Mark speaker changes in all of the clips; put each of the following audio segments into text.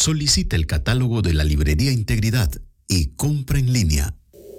Speaker 1: Solicite el catálogo de la Librería Integridad y compra en línea.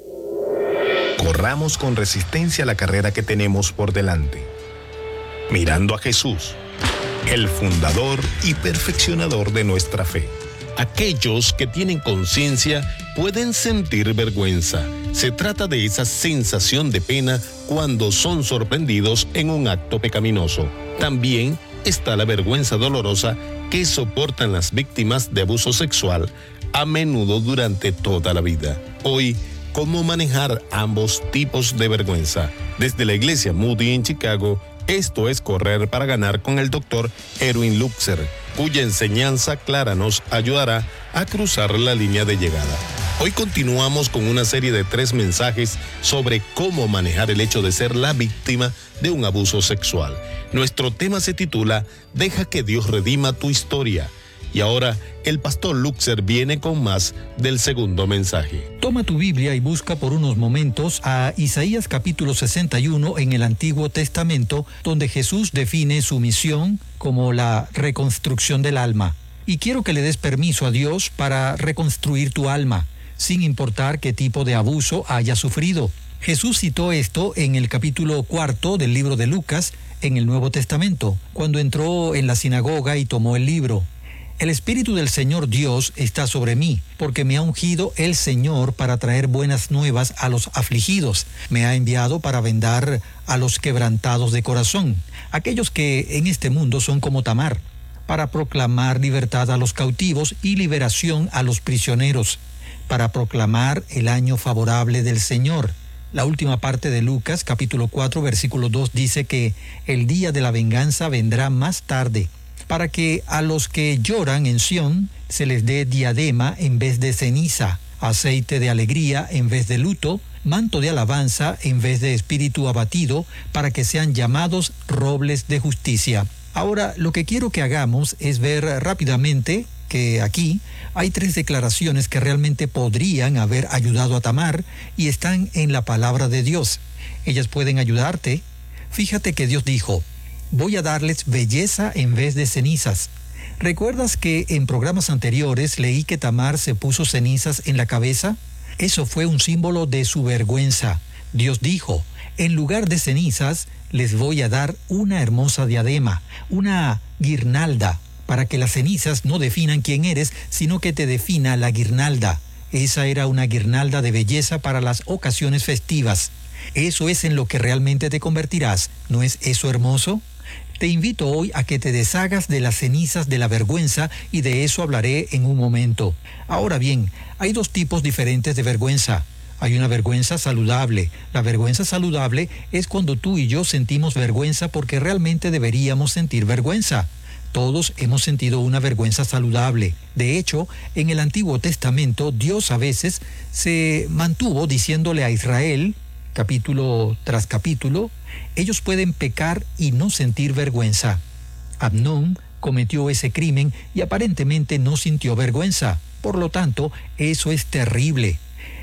Speaker 2: Corramos con resistencia la carrera que tenemos por delante, mirando a Jesús, el fundador y perfeccionador de nuestra fe. Aquellos que tienen conciencia pueden sentir vergüenza. Se trata de esa sensación de pena cuando son sorprendidos en un acto pecaminoso. También está la vergüenza dolorosa que soportan las víctimas de abuso sexual, a menudo durante toda la vida. Hoy, ¿cómo manejar ambos tipos de vergüenza? Desde la iglesia Moody en Chicago, esto es Correr para Ganar con el Dr. Erwin Lutzer, cuya enseñanza clara nos ayudará a cruzar la línea de llegada. Hoy continuamos con una serie de 3 mensajes sobre cómo manejar el hecho de ser la víctima de un abuso sexual. Nuestro tema se titula Deja que Dios redima tu historia. Y ahora el pastor Lutzer viene con más del segundo mensaje.
Speaker 3: Toma tu Biblia y busca por unos momentos a Isaías capítulo 61 en el Antiguo Testamento, donde Jesús define su misión como la reconstrucción del alma. Y quiero que le des permiso a Dios para reconstruir tu alma, sin importar qué tipo de abuso haya sufrido. Jesús citó esto en el capítulo 4 del libro de Lucas, en el Nuevo Testamento, cuando entró en la sinagoga y tomó el libro. El Espíritu del Señor Dios está sobre mí, porque me ha ungido el Señor para traer buenas nuevas a los afligidos. Me ha enviado para vendar a los quebrantados de corazón, aquellos que en este mundo son como Tamar, para proclamar libertad a los cautivos y liberación a los prisioneros, para proclamar el año favorable del Señor. La última parte de Lucas, capítulo 4, versículo 2, dice que el día de la venganza vendrá más tarde, para que a los que lloran en Sión se les dé diadema en vez de ceniza, aceite de alegría en vez de luto, manto de alabanza en vez de espíritu abatido, para que sean llamados robles de justicia. Ahora, lo que quiero que hagamos es ver rápidamente que aquí hay 3 declaraciones que realmente podrían haber ayudado a Tamar y están en la palabra de Dios. Ellas pueden ayudarte. Fíjate que Dios dijo: voy a darles belleza en vez de cenizas. ¿Recuerdas que en programas anteriores leí que Tamar se puso cenizas en la cabeza? Eso fue un símbolo de su vergüenza. Dios dijo: en lugar de cenizas, les voy a dar una hermosa diadema, una guirnalda, para que las cenizas no definan quién eres, sino que te defina la guirnalda. Esa era una guirnalda de belleza para las ocasiones festivas. Eso es en lo que realmente te convertirás. ¿No es eso hermoso? Te invito hoy a que te deshagas de las cenizas de la vergüenza, y de eso hablaré en un momento. Ahora bien, hay 2 tipos diferentes de vergüenza. Hay una vergüenza saludable. La vergüenza saludable es cuando tú y yo sentimos vergüenza porque realmente deberíamos sentir vergüenza. Todos hemos sentido una vergüenza saludable. De hecho, en el Antiguo Testamento, Dios a veces se mantuvo diciéndole a Israel, capítulo tras capítulo, ellos pueden pecar y no sentir vergüenza. Amnón cometió ese crimen y aparentemente no sintió vergüenza. Por lo tanto, eso es terrible.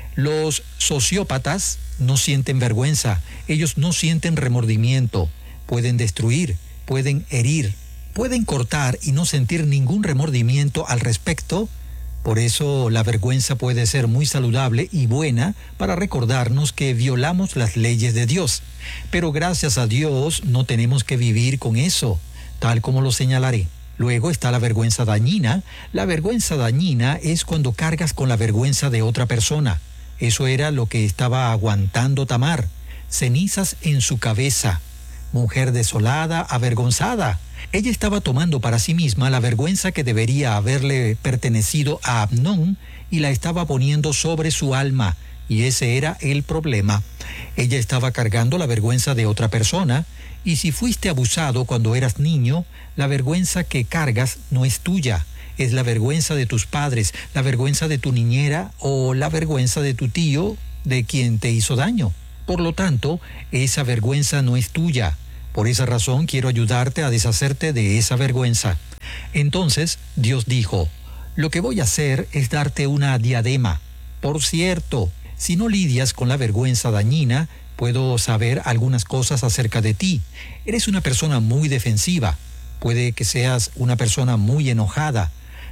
Speaker 3: Los sociópatas no sienten vergüenza. Ellos no sienten remordimiento. Pueden destruir, pueden herir, pueden cortar y no sentir ningún remordimiento al respecto. Por eso la vergüenza puede ser muy saludable y buena para recordarnos que violamos las leyes de Dios. Pero gracias a Dios no tenemos que vivir con eso, tal como lo señalaré. Luego está la vergüenza dañina. La vergüenza dañina es cuando cargas con la vergüenza de otra persona. Eso era lo que estaba aguantando Tamar. Cenizas en su cabeza. Mujer desolada, avergonzada. Ella estaba tomando para sí misma la vergüenza que debería haberle pertenecido a Amnón y la estaba poniendo sobre su alma, y ese era el problema. Ella estaba cargando la vergüenza de otra persona, y si fuiste abusado cuando eras niño, la vergüenza que cargas no es tuya, es la vergüenza de tus padres, la vergüenza de tu niñera o la vergüenza de tu tío, de quien te hizo daño. Por lo tanto, esa vergüenza no es tuya. Por esa razón quiero ayudarte a deshacerte de esa vergüenza. Entonces Dios dijo: lo que voy a hacer es darte una diadema. Por cierto, si no lidias con la vergüenza dañina, puedo saber algunas cosas acerca de ti. Eres una persona muy defensiva. Puede que seas una persona muy enojada.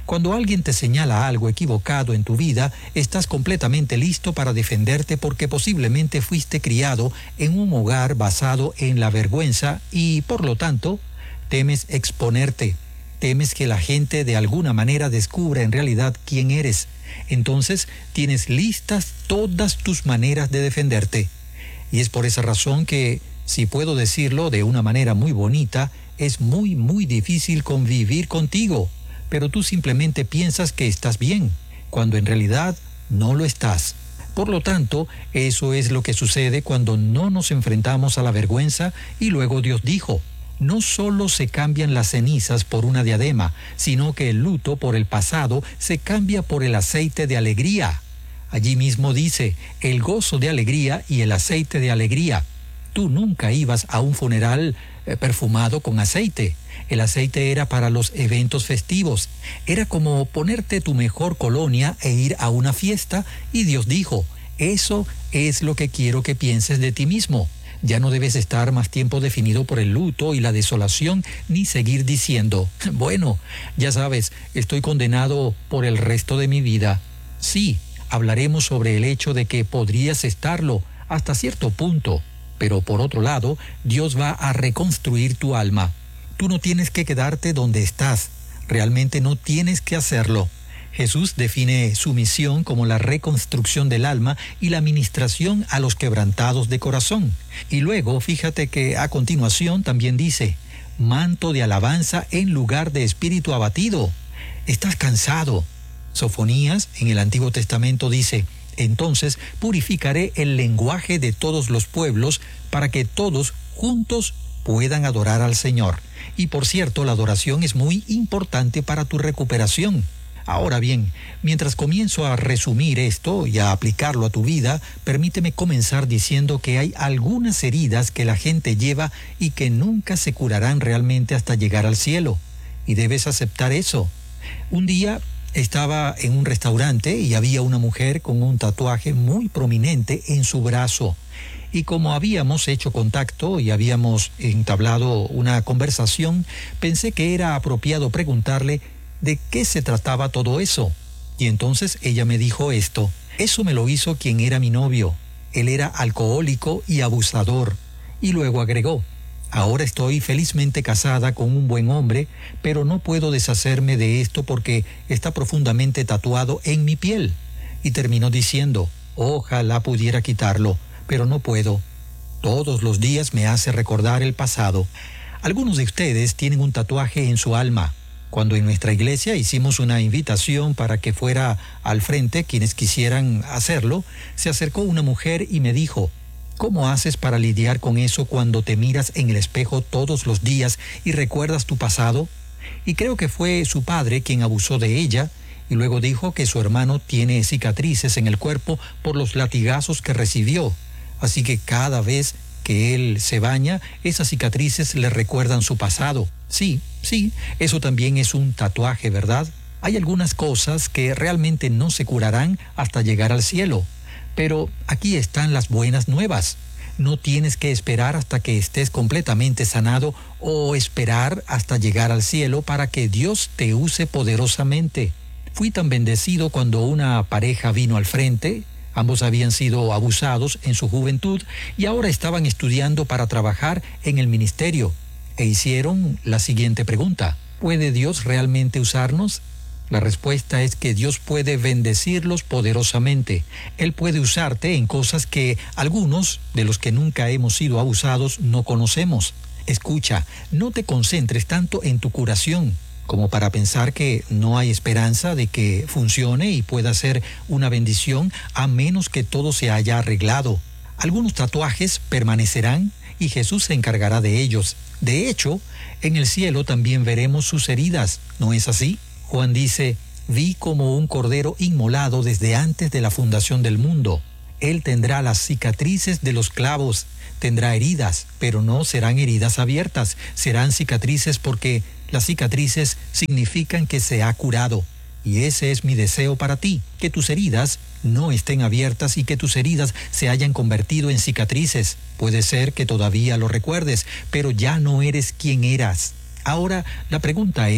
Speaker 3: Cuando alguien te señala algo equivocado en tu vida, estás completamente listo para defenderte porque posiblemente fuiste criado en un hogar basado en la vergüenza y, por lo tanto, temes exponerte. Temes que la gente de alguna manera descubra en realidad quién eres. Entonces, tienes listas todas tus maneras de defenderte. Y es por esa razón que, si puedo decirlo de una manera muy bonita, es muy, muy difícil convivir contigo. Pero tú simplemente piensas que estás bien, cuando en realidad no lo estás. Por lo tanto, eso es lo que sucede cuando no nos enfrentamos a la vergüenza y luego Dios dijo, no solo se cambian las cenizas por una diadema, sino que el luto por el pasado se cambia por el aceite de alegría. Allí mismo dice, el gozo de alegría y el aceite de alegría. Tú nunca ibas a un funeral perfumado con aceite. El aceite era para los eventos festivos. Era como ponerte tu mejor colonia e ir a una fiesta, y Dios dijo, eso es lo que quiero que pienses de ti mismo. Ya no debes estar más tiempo definido por el luto y la desolación, ni seguir diciendo, bueno, ya sabes, estoy condenado por el resto de mi vida. Sí, hablaremos sobre el hecho de que podrías estarlo hasta cierto punto, pero por otro lado, Dios va a reconstruir tu alma. Tú no tienes que quedarte donde estás. Realmente no tienes que hacerlo. Jesús define su misión como la reconstrucción del alma y la ministración a los quebrantados de corazón. Y luego, fíjate que a continuación también dice, manto de alabanza en lugar de espíritu abatido. Estás cansado. Sofonías, en el Antiguo Testamento, dice, entonces purificaré el lenguaje de todos los pueblos para que todos juntos puedan adorar al Señor. Y por cierto, la adoración es muy importante para tu recuperación. Ahora bien, mientras comienzo a resumir esto y a aplicarlo a tu vida, permíteme comenzar diciendo que hay algunas heridas que la gente lleva y que nunca se curarán realmente hasta llegar al cielo. Y debes aceptar eso. Un día estaba en un restaurante y había una mujer con un tatuaje muy prominente en su brazo. Y como habíamos hecho contacto y habíamos entablado una conversación, pensé que era apropiado preguntarle de qué se trataba todo eso. Y entonces ella me dijo esto, eso me lo hizo quien era mi novio. Él era alcohólico y abusador. Y luego agregó, ahora estoy felizmente casada con un buen hombre, pero no puedo deshacerme de esto porque está profundamente tatuado en mi piel. Y terminó diciendo, ojalá pudiera quitarlo, pero no puedo. Todos los días me hace recordar el pasado. Algunos de ustedes tienen un tatuaje en su alma. Cuando en nuestra iglesia hicimos una invitación para que fuera al frente quienes quisieran hacerlo, se acercó una mujer y me dijo, ¿cómo haces para lidiar con eso cuando te miras en el espejo todos los días y recuerdas tu pasado? Y creo que fue su padre quien abusó de ella, y luego dijo que su hermano tiene cicatrices en el cuerpo por los latigazos que recibió. Así que cada vez que él se baña, esas cicatrices le recuerdan su pasado. Sí, eso también es un tatuaje, ¿verdad? Hay algunas cosas que realmente no se curarán hasta llegar al cielo. Pero aquí están las buenas nuevas. No tienes que esperar hasta que estés completamente sanado o esperar hasta llegar al cielo para que Dios te use poderosamente. Fui tan bendecido cuando una pareja vino al frente. Ambos habían sido abusados en su juventud y ahora estaban estudiando para trabajar en el ministerio. E hicieron la siguiente pregunta, ¿puede Dios realmente usarnos? La respuesta es que Dios puede bendecirlos poderosamente. Él puede usarte en cosas que algunos de los que nunca hemos sido abusados no conocemos. Escucha, no te concentres tanto en tu curación como para pensar que no hay esperanza de que funcione y pueda ser una bendición a menos que todo se haya arreglado. Algunos tatuajes permanecerán y Jesús se encargará de ellos. De hecho, en el cielo también veremos sus heridas, ¿no es así? Juan dice, vi como un cordero inmolado desde antes de la fundación del mundo. Él tendrá las cicatrices de los clavos, tendrá heridas, pero no serán heridas abiertas, serán cicatrices porque las cicatrices significan que se ha curado. Y ese es mi deseo para ti, que tus heridas no estén abiertas y que tus heridas se hayan convertido en cicatrices. Puede ser que todavía lo recuerdes, pero ya no eres quien eras. Ahora, la pregunta es,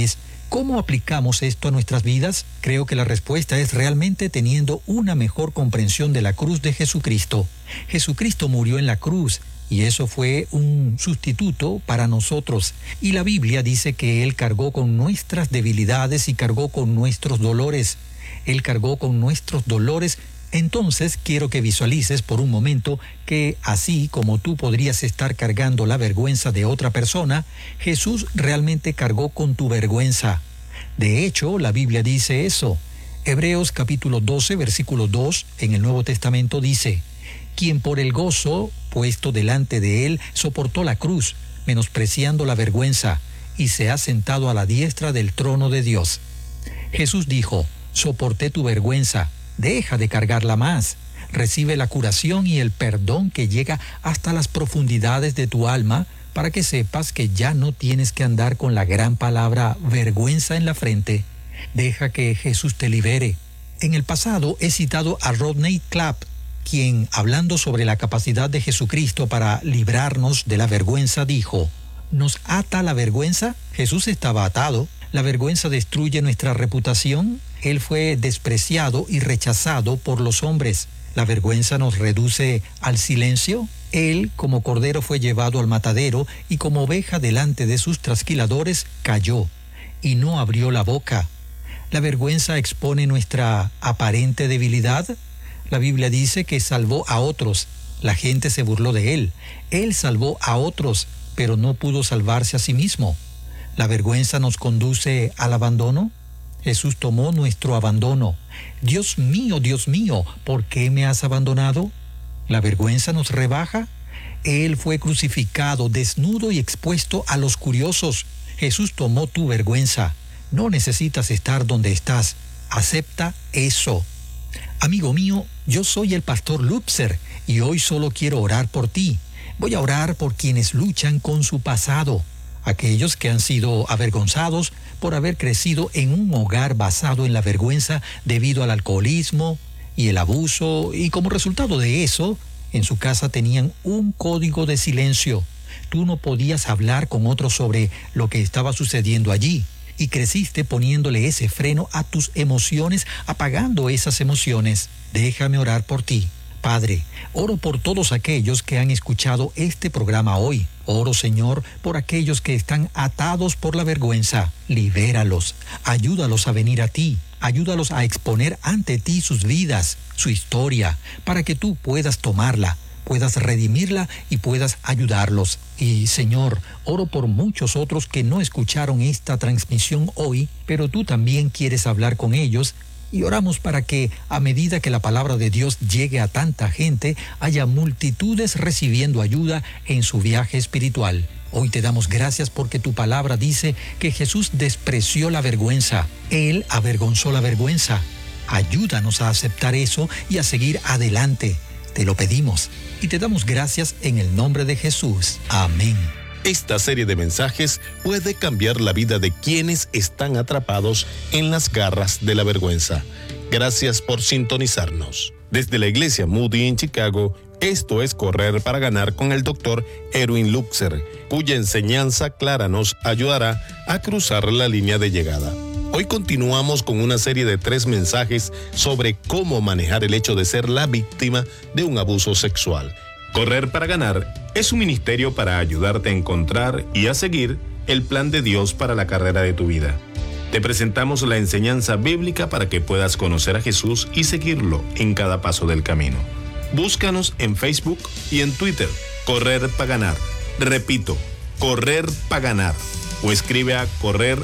Speaker 3: ¿Cómo aplicamos esto a nuestras vidas? Creo que la respuesta es realmente teniendo una mejor comprensión de la cruz de Jesucristo. Jesucristo murió en la cruz y eso fue un sustituto para nosotros. Y la Biblia dice que Él cargó con nuestras debilidades y cargó con nuestros dolores. Él cargó con nuestros dolores. Entonces quiero que visualices por un momento que así como tú podrías estar cargando la vergüenza de otra persona, Jesús realmente cargó con tu vergüenza. De hecho, la Biblia dice eso. Hebreos capítulo 12, versículo 2 en el Nuevo Testamento dice: quien por el gozo puesto delante de él soportó la cruz, menospreciando la vergüenza, y se ha sentado a la diestra del trono de Dios. Jesús dijo: soporté tu vergüenza. Deja de cargarla más. Recibe la curación y el perdón que llega hasta las profundidades de tu alma para que sepas que ya no tienes que andar con la gran palabra vergüenza en la frente. Deja que Jesús te libere. En el pasado he citado a Rodney Clapp, quien, hablando sobre la capacidad de Jesucristo para librarnos de la vergüenza, dijo: ¿nos ata la vergüenza? Jesús estaba atado. ¿La vergüenza destruye nuestra reputación? Él fue despreciado y rechazado por los hombres. ¿La vergüenza nos reduce al silencio? Él, como cordero, fue llevado al matadero y como oveja delante de sus trasquiladores, cayó y no abrió la boca. ¿La vergüenza expone nuestra aparente debilidad? La Biblia dice que salvó a otros. La gente se burló de él. Él salvó a otros, pero no pudo salvarse a sí mismo. ¿La vergüenza nos conduce al abandono? Jesús tomó nuestro abandono. Dios mío, ¿por qué me has abandonado? ¿La vergüenza nos rebaja? Él fue crucificado, desnudo y expuesto a los curiosos. Jesús tomó tu vergüenza. No necesitas estar donde estás. Acepta eso. Amigo mío, yo soy el pastor Lupser y hoy solo quiero orar por ti. Voy a orar por quienes luchan con su pasado. Aquellos que han sido avergonzados por haber crecido en un hogar basado en la vergüenza debido al alcoholismo y el abuso, y como resultado de eso, en su casa tenían un código de silencio. Tú no podías hablar con otros sobre lo que estaba sucediendo allí, y creciste poniéndole ese freno a tus emociones, apagando esas emociones. Déjame orar por ti. Padre, oro por todos aquellos que han escuchado este programa hoy. Oro, Señor, por aquellos que están atados por la vergüenza. Libéralos, ayúdalos a venir a ti, ayúdalos a exponer ante ti sus vidas, su historia, para que tú puedas tomarla, puedas redimirla y puedas ayudarlos. Y, Señor, oro por muchos otros que no escucharon esta transmisión hoy, pero tú también quieres hablar con ellos. Y oramos para que, a medida que la palabra de Dios llegue a tanta gente, haya multitudes recibiendo ayuda en su viaje espiritual. Hoy te damos gracias porque tu palabra dice que Jesús despreció la vergüenza. Él avergonzó la vergüenza. Ayúdanos a aceptar eso y a seguir adelante. Te lo pedimos y te damos gracias en el nombre de Jesús. Amén.
Speaker 2: Esta serie de mensajes puede cambiar la vida de quienes están atrapados en las garras de la vergüenza. Gracias por sintonizarnos. Desde la Iglesia Moody en Chicago, esto es Correr para Ganar con el Dr. Erwin Lutzer, cuya enseñanza clara nos ayudará a cruzar la línea de llegada. Hoy continuamos con una serie de 3 mensajes sobre cómo manejar el hecho de ser la víctima de un abuso sexual. Correr para Ganar es un ministerio para ayudarte a encontrar y a seguir el plan de Dios para la carrera de tu vida. Te presentamos la enseñanza bíblica para que puedas conocer a Jesús y seguirlo en cada paso del camino. Búscanos en Facebook y en Twitter, Correr para Ganar. Repito, Correr para Ganar. O escribe a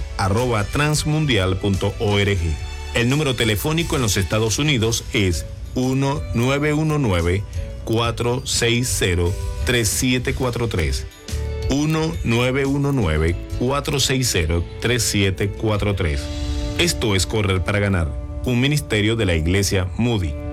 Speaker 2: correr@transmundial.org. El número telefónico en los Estados Unidos es 1-919-460-3743. 1-919-460-3743. Esto es Correr para Ganar, un ministerio de la Iglesia Moody.